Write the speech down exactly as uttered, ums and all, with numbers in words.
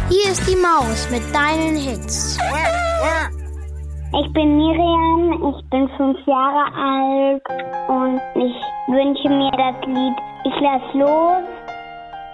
Hier ist die Maus mit deinen Hits. Ich bin Miriam, ich bin fünf Jahre alt und ich wünsche mir das Lied Ich lass los